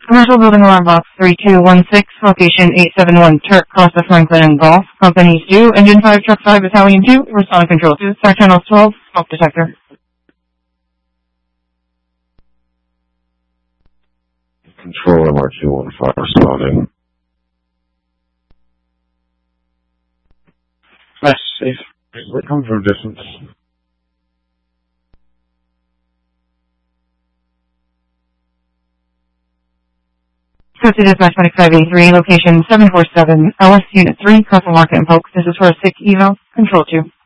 Commercial building alarm box 3216, location 871 Turk, Costa Franklin and Golf. Companies due, engine 5, truck 5, battalion 2, responding control 2, Star Channel 12, smoke detector. Control MR215 responding. That's safe. We're coming from distance. Coast to Dispatch 2583, location 747, LS Unit 3, Castle Market and Polk. This is for a sick eval, control 2.